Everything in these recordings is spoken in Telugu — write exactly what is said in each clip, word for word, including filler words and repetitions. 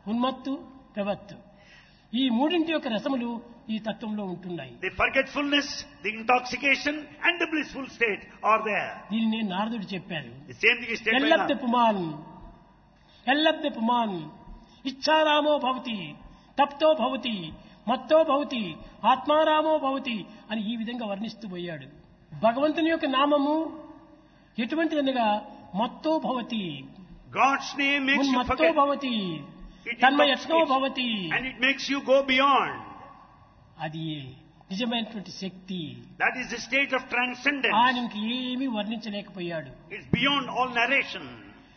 ఉన్మత్తు ప్రవత్తు ఈ మూడింటి యొక్క రసములు ఈ తత్వంలో ఉంటున్నాయి. The forgetfulness, the intoxication and the blissful state are there. దీన్ని నారదుడు చెప్పారు. The same thing is stated by ఎల్లబ్ధ Narada. పుమాన్ ఎల్లబ్ధ పుమాన్ ఇచ్ఛారామో భవతి తప్తో భవతి మత్తో భవతి ఆత్మారామో భవతి అని ఈ విధంగా వర్ణిస్తూ పోయాడు. భగవంతుని యొక్క నామము ఎటువంటిదనగా మత్తో భవతి, God's name makes you మత్తో forget. Bhavati, It తన్మయత్నో intoxicates Bhavati. and it makes you go beyond. అది నిజమైనటువంటి శక్తి. That is the state of transcendence. ఆయనకి ఏమీ వర్ణించలేకపోయాడు. It's beyond all narration.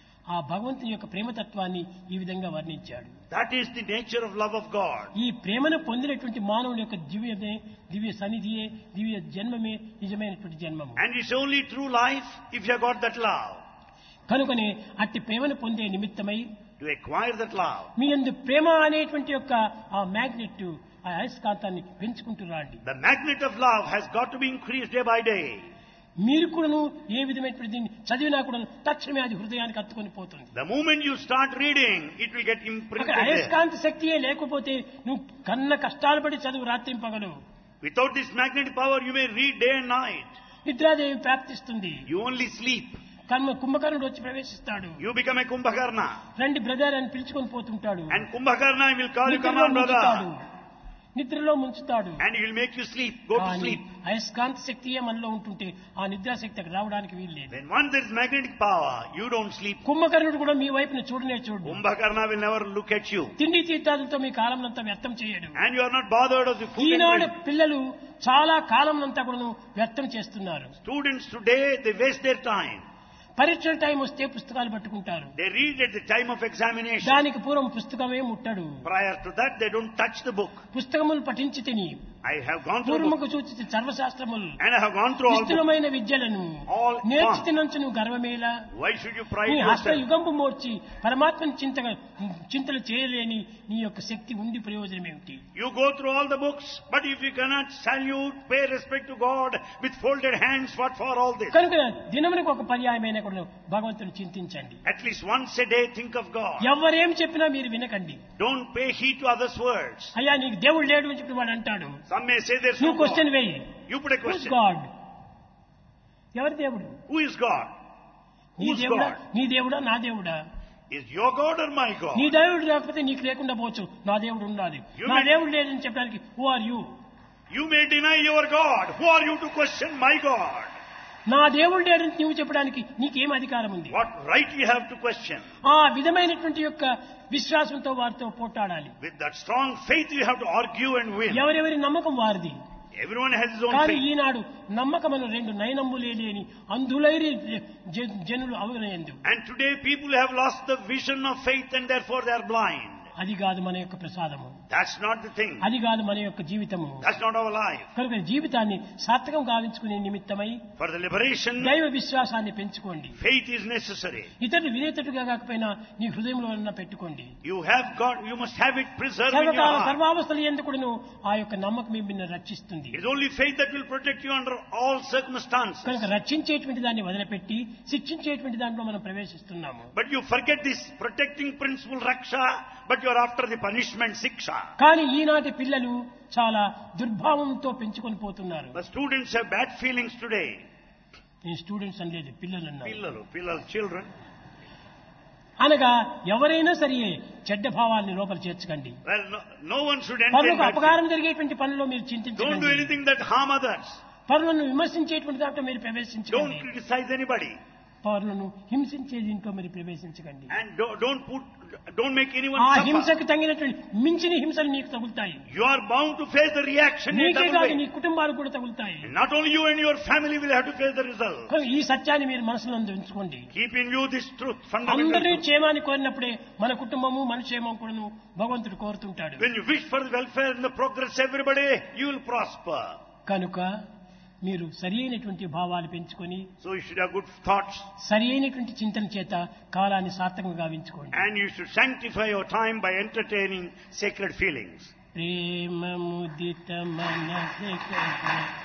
ఆ భగవంతుని యొక్క ప్రేమతత్వాన్ని ఈ విధంగా వర్ణించాడు. That is the nature of love of God. ఈ ప్రేమను పొందినటువంటి మానవుని యొక్క దివ్యమే, దివ్య సన్నిధియే, దివ్య జన్మమే నిజమైనటువంటి జన్మము. And it's only true life if you have got that love. కనుకనే అట్టి ప్రేమను పొందే నిమిత్తమై To acquire that love, మీ యందు ప్రేమ అనేటువంటి యొక్క ఆ మ్యాగ్నెట్, ఆ అయస్కాంతాన్ని పెంచుకుంటూ రాండి. the magnet of love has got to be increased day by day. మీరు కూడాను ఏ విధమైనటువంటి దీన్ని చదివినా కూడా తక్షణమే అది హృదయానికి అత్తుకొని పోతుంది. The moment you start reading, it will get అక్కడ imprinted there. అయస్కాంత శక్తియే లేకపోతే నువ్వు కన్న కష్టాలు పడి చదువు రాత్రి పగలు Without this magnetic power, you may read day and night. నిద్రాదేవి ప్రాప్తిస్తుంది. You only sleep. కర్మ కుంభకర్ణుడు వచ్చి ప్రవేశిస్తాడు. You become a Kumbhakarna. రండి బ్రదర్ అని పిలుచుకొని పోతుంటాడు. And Kumbhakarna will call you, come నిద్రలో on ముంచుతాడు. brother. నిద్రలో ముంచుతాడు. And he will make you sleep, go to కానీ sleep. అయస్కాంత శక్తియే మనలో ఉంటుంటే ఆ నిద్రాశక్తి అక్కడ రావడానికి వీల్లేదు. When once there is magnetic power, you don't sleep. కుంభకర్ణుడు కూడా మీ వైపున చూడనే చూడు. Kumbhakarna will never look at you. తిండి తీర్థాలతో మీ కాలంనంతా వ్యర్థం చేయడు. And you are not bothered of the food and Eenadu drink. పిల్లలు చాలా కాలంనంతా కూడా వ్యర్థం చేస్తున్నారు. Students today, they waste their time. పరీక్షల టైం వస్తే పుస్తకాలు పట్టుకుంటారు. They read at the time of examination. దానికి పూర్వం పుస్తకమే ముట్టడు. Prior to that, they don't touch the book. పుస్తకములు పఠించి తిని I have gone through book, పూర్వముకు సూచిత సర్వశాస్త్రములు and I have gone through all books. నిష్ఠులమైన విద్యలను All నేర్చుతినంచు నువ్వు గర్వమేలా. Why should you pride నీ హస్త yourself? యుగంపు మోర్చి పరమాత్మని చింతగా చింతలు చేయలేని నీ యొక్క శక్తి ఉండి ప్రయోజనం ఏమిటి? You go through all the books, but if you cannot salute, pay respect to God with folded hands, what for all this? కనుక దినమునికి ఒక పర్యాయమైన కూడా భగవంతుని చింతించండి. At least once a day, think of God. ఎవరేం చెప్పినా మీరు వినకండి. Don't pay heed to others' words. అయ్యా నీకు దేవుడు లేడు అని చెప్పి వాడు అంటాడు. Some may say there's no నువ్వు క్వశ్చన్ God. వేయి. You put a who's question. God? ఎవరి దేవుడు? Who is God? నీ Who's దేవుడా, God? నీ దేవుడా, నా దేవుడా? Is your God or my God? నీ దేవుడు లేకపోతే నీకు లేకుండా పోవచ్చు. నా దేవుడు ఉన్నది. You నా may- దేవుడు లేదని చెప్పడానికి who are you? You may deny your God. Who are you to question my God? నా దేవుడు లేదని నువ్వు చెప్పడానికి నీకేం అధికారం ఉంది? What right you have to question? ఆ విధమైనటువంటి యొక్క విశ్వాసంతో వారితో పోట్లాడాలి. With that strong faith, you have to argue and win. ఎవరెవరి నమ్మకం వారిది. Everyone has his own కానీ faith. ఈనాడు నమ్మకమైన రెండు నయనమ్ములే లేని అందులైరి జ- జనులు అవగలయందు. And today people have lost the vision of faith and therefore they are blind. అది కాదు మన యొక్క ప్రసాదము. That's not the thing. అది కాదు మన యొక్క జీవితము. That's not our life. కనుక జీవితాన్ని సార్థకం గావించుకునే నిమిత్తమై For the liberation, దైవ విశ్వాసాన్ని పెంచుకోండి. faith is necessary. ఇతరులు వినేటట్టుగా కాకపోయినా నీ హృదయంలో ఉన్న పెట్టుకోండి. You have got, you must have it preserved in your సర్వకాల heart. సర్వావస్థలు ఎందుకును ఆ యొక్క నమ్మకం మిమ్మల్ని రక్షిస్తుంది. It's only faith that will protect you under all circumstances. కనుక రక్షించేటువంటి దాన్ని వదిలిపెట్టి శిక్షించేటువంటి దాంట్లో మనం ప్రవేశిస్తున్నాము. But you forget this protecting principle, Raksha, but you are after the punishment, Siksha. కానీ ఈనాటి పిల్లలు చాలా దుర్భావంతో పెంచుకొని పోతున్నారు. The students have bad feelings today. నేను స్టూడెంట్స్ అనలేదు, పిల్లలు అన్నారు. Pillalu, pillalu, children. అనగా ఎవరైనా సరే చెడ్డ భావాల్ని లోపల చేర్చకండి. Well, no, no one should enter పరులకు that. అపకారం జరిగేటువంటి పనుల్లో మీరు Don't do చింతించండి. anything that harm others. పరులను విమర్శించేటువంటి దాంట్లో మీరు Don't ప్రవేశించకండి. criticize anybody. పరులను హింసించే దీంట్లో మీరు ప్రవేశించకండి. And don't, don't put, don't make anyone ఆ suffer. హింసకు తగినటువంటి మించిన హింసలు నీకు తగులుతాయి. You are bound to face the reaction in నీకే double కాదు way. నీ కుటుంబాలకు కూడా తగులుతాయి. And not only you and your family will have to face the result. కనుక ఈ సత్యాన్ని మీరు మనసులో ఉంచుకోండి. Keep in view this truth, fundamental అందరినీ truth. క్షేమాన్ని కోరినప్పుడే మన కుటుంబము మన క్షేమం కూడాను భగవంతుడు కోరుతుంటాడు. When you wish for the welfare and the progress of everybody, you will prosper. కనుక మీరు సరి అయినటువంటి భావాలు పెంచుకొని So you should have good thoughts సరి అయినటువంటి చింతన చేత కాలాన్ని సార్థకంగా గావించుకోండి. and you should sanctify your time by entertaining sacred feelings. ప్రేమ ముదిత మనసే